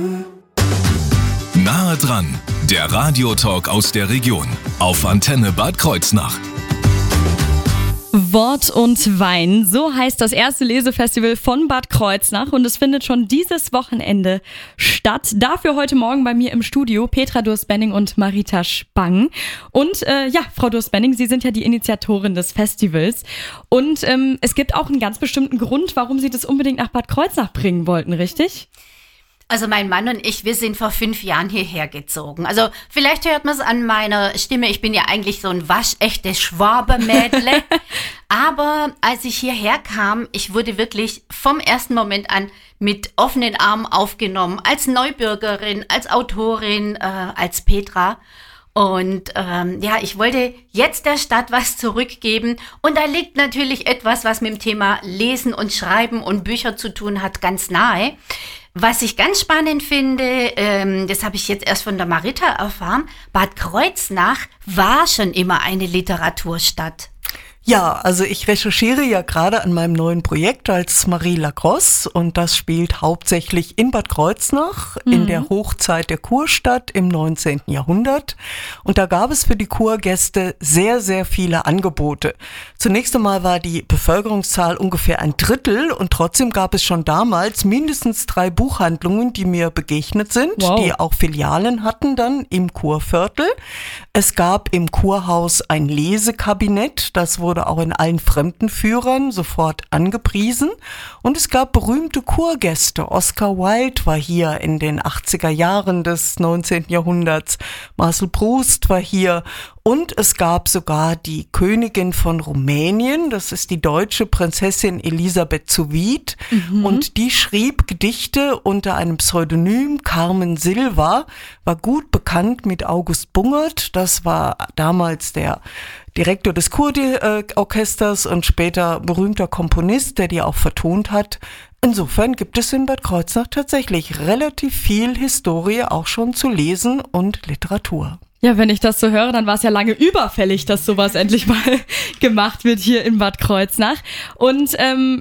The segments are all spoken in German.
Nahe dran, der Radiotalk aus der Region auf Antenne Bad Kreuznach. Wort und Wein, so heißt das erste Lesefestival von Bad Kreuznach und es findet schon dieses Wochenende statt. Dafür heute Morgen bei mir im Studio Petra Durst-Benning und Marita Spang. Und Frau Durst-Benning, Sie sind ja die Initiatorin des Festivals und es gibt auch einen ganz bestimmten Grund, warum Sie das unbedingt nach Bad Kreuznach bringen wollten, richtig? Also mein Mann und ich, wir sind vor 5 Jahren hierher gezogen. Also vielleicht hört man es an meiner Stimme, ich bin ja eigentlich so ein waschechtes Schwabermädle. Aber als ich hierher kam, ich wurde wirklich vom ersten Moment an mit offenen Armen aufgenommen. Als Neubürgerin, als Autorin, als Petra. Und ich wollte jetzt der Stadt was zurückgeben. Und da liegt natürlich etwas, was mit dem Thema Lesen und Schreiben und Bücher zu tun hat, ganz nahe. Was ich ganz spannend finde, das habe ich jetzt erst von der Marita erfahren, Bad Kreuznach war schon immer eine Literaturstadt. Ja, also ich recherchiere ja gerade an meinem neuen Projekt als Marie Lacrosse und das spielt hauptsächlich in Bad Kreuznach in der Hochzeit der Kurstadt im 19. Jahrhundert. Und da gab es für die Kurgäste sehr, sehr viele Angebote. Zunächst einmal war die Bevölkerungszahl ungefähr 1/3 und trotzdem gab es schon damals mindestens 3 Buchhandlungen, die mir begegnet sind, die auch Filialen hatten dann im Kurviertel. Es gab im Kurhaus ein Lesekabinett, das wurde auch in allen Fremdenführern sofort angepriesen. Und es gab berühmte Kurgäste. Oscar Wilde war hier in den 80er Jahren des 19. Jahrhunderts. Marcel Proust war hier. Und es gab sogar die Königin von Rumänien, das ist die deutsche Prinzessin Elisabeth zu Wied. Und die schrieb Gedichte unter einem Pseudonym, Carmen Silva, war gut bekannt mit August Bungert, das war damals der Direktor des Kurorchesters und später berühmter Komponist, der die auch vertont hat. Insofern gibt es in Bad Kreuznach tatsächlich relativ viel Historie auch schon zu lesen und Literatur. Ja, wenn ich das so höre, dann war es ja lange überfällig, dass sowas endlich mal gemacht wird hier in Bad Kreuznach. Und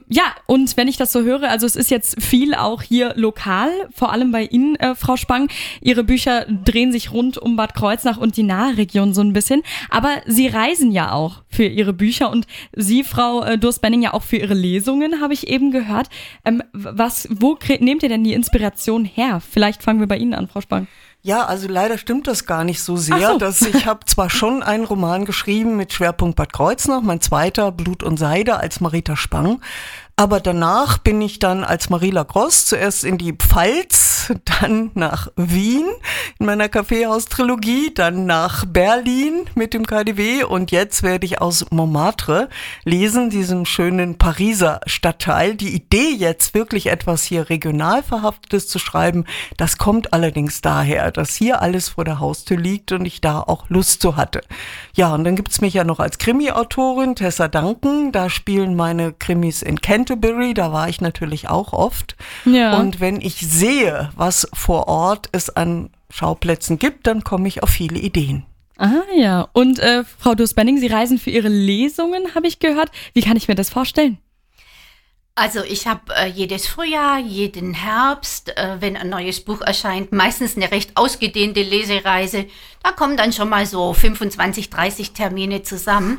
und wenn ich das so höre, also es ist jetzt viel auch hier lokal, vor allem bei Ihnen, Frau Spang. Ihre Bücher drehen sich rund um Bad Kreuznach und die Nahregion so ein bisschen. Aber Sie reisen ja auch für Ihre Bücher und Sie, Frau Durst-Benning, ja auch für Ihre Lesungen, habe ich eben gehört. Wo nehmt ihr denn die Inspiration her? Vielleicht fangen wir bei Ihnen an, Frau Spang. Ja, also leider stimmt das gar nicht so sehr. Ich habe zwar schon einen Roman geschrieben mit Schwerpunkt Bad Kreuznach, mein zweiter, Blut und Seide, als Marita Spang. Aber danach bin ich dann als Marie Lacrosse zuerst in die Pfalz, dann nach Wien in meiner Kaffeehaus-Trilogie, dann nach Berlin mit dem KaDeWe und jetzt werde ich aus Montmartre lesen, diesem schönen Pariser Stadtteil. Die Idee jetzt wirklich etwas hier regional Verhaftetes zu schreiben, das kommt allerdings daher, dass hier alles vor der Haustür liegt und ich da auch Lust zu hatte. Ja, und dann gibt's mich ja noch als Krimi-Autorin, Tessa Duncan, da spielen meine Krimis in Canterbury, da war ich natürlich auch oft. Ja. Und wenn ich sehe, was vor Ort es an Schauplätzen gibt, dann komme ich auf viele Ideen. Ah ja, und Frau Durst-Benning, Sie reisen für Ihre Lesungen, habe ich gehört. Wie kann ich mir das vorstellen? Also ich habe jedes Frühjahr, jeden Herbst, wenn ein neues Buch erscheint, meistens eine recht ausgedehnte Lesereise. Da kommen dann schon mal so 25, 30 Termine zusammen.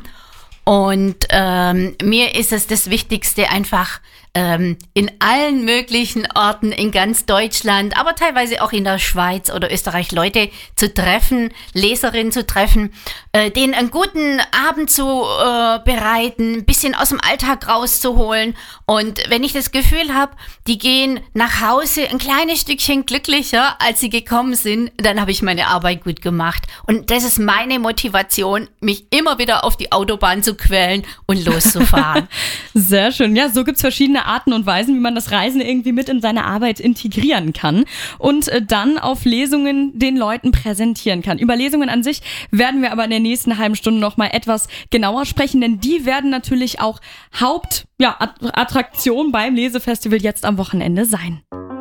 Und mir ist es das Wichtigste, einfach in allen möglichen Orten in ganz Deutschland, aber teilweise auch in der Schweiz oder Österreich Leute zu treffen, Leserinnen zu treffen, denen einen guten Abend zu bereiten, ein bisschen aus dem Alltag rauszuholen. Und wenn ich das Gefühl habe, die gehen nach Hause ein kleines Stückchen glücklicher, als sie gekommen sind, dann habe ich meine Arbeit gut gemacht. Und das ist meine Motivation, mich immer wieder auf die Autobahn zu quälen und loszufahren. Sehr schön. Ja, so gibt's verschiedene Arten und Weisen, wie man das Reisen irgendwie mit in seine Arbeit integrieren kann und dann auf Lesungen den Leuten präsentieren kann. Über Lesungen an sich werden wir aber in der nächsten halben Stunde noch mal etwas genauer sprechen, denn die werden natürlich auch Hauptattraktion beim Lesefestival jetzt am Wochenende sein.